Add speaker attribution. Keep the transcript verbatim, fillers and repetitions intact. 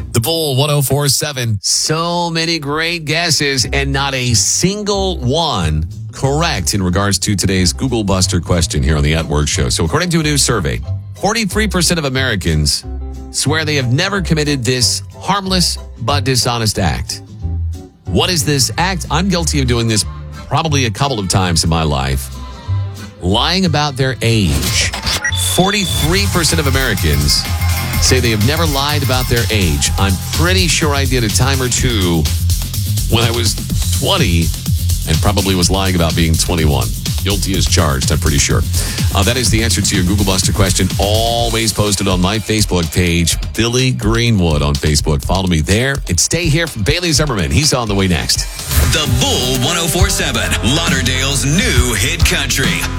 Speaker 1: The Bull one oh four point seven. So many great guesses and not a single one correct in regards to today's Google Buster question here on the At Work Show. So according to a new survey, forty-three percent of Americans swear they have never committed this harmless but dishonest act. What is this act? I'm guilty of doing this probably a couple of times in my life. Lying about their age. forty-three percent of Americans say they have never lied about their age. I'm pretty sure I did a time or two when I was twenty and probably was lying about being twenty-one. Guilty as charged, I'm pretty sure. Uh, that is the answer to your Google Buster question. Always posted on my Facebook page, Billy Greenwood on Facebook. Follow me there and stay here for Bailey Zimmerman. He's on the way next.
Speaker 2: The Bull one oh four point seven, Lauderdale's new hit country.